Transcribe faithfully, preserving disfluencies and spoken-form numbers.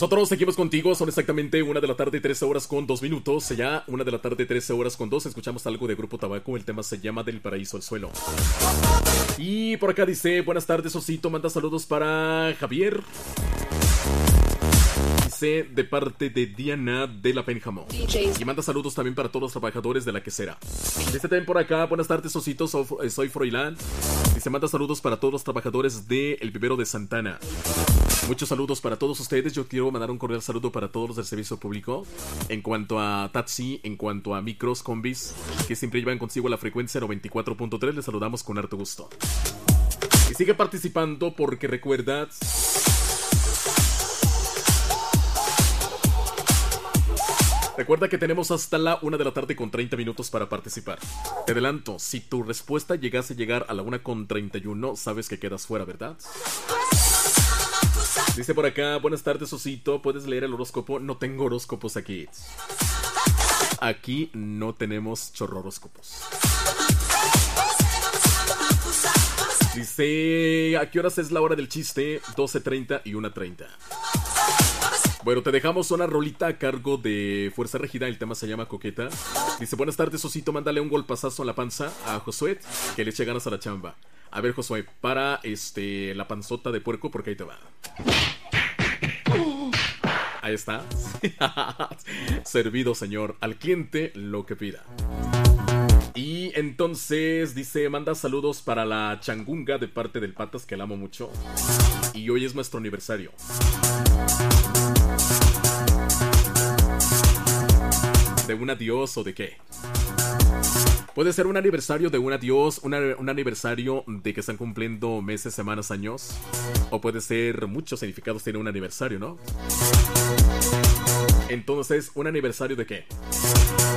Nosotros seguimos contigo, son exactamente una de la tarde, trece horas con dos minutos. Ya, una de la tarde, trece horas con dos. Escuchamos algo de Grupo Tabaco, el tema se llama Del Paraíso al Suelo. Y por acá dice, buenas tardes, Osito, manda saludos para Javier. Dice, de parte de Diana de la Pénjamo. Y manda saludos también para todos los trabajadores de la quesera. Dice también por acá, buenas tardes, Osito, soy, soy Froilán. Dice, manda saludos para todos los trabajadores de El Vivero de Santana. Muchos saludos para todos ustedes. Yo quiero mandar un cordial saludo para todos los del servicio público. En cuanto a taxi, en cuanto a micros, combis, que siempre llevan consigo la frecuencia noventa y cuatro punto tres, les saludamos con harto gusto. Y sigue participando porque recuerda... Recuerda que tenemos hasta la una de la tarde con treinta minutos para participar. Te adelanto, si tu respuesta llegase a llegar a la una con treinta y uno, sabes que quedas fuera, ¿verdad? Dice por acá, buenas tardes, Osito, ¿puedes leer el horóscopo? No tengo horóscopos aquí. Aquí no tenemos chorroróscopos. Dice, ¿a qué horas es la hora del chiste? doce treinta y una treinta. Bueno, te dejamos una rolita a cargo de Fuerza Regida, el tema se llama Coqueta. Dice, buenas tardes, Osito, mándale un golpazazo en la panza a Josué, que le eche ganas a la chamba. A ver, Josué, para este la panzota de puerco, porque ahí te va. Ahí está. Servido, señor. Al cliente lo que pida. Y entonces dice, manda saludos para la changunga de parte del Patas, que la amo mucho. Y hoy es nuestro aniversario. ¿De un adiós o de qué? Puede ser un aniversario de un adiós, una, un aniversario de que están cumpliendo meses, semanas, años. O puede ser muchos significados tiene un aniversario, ¿no? Entonces, ¿un aniversario de qué?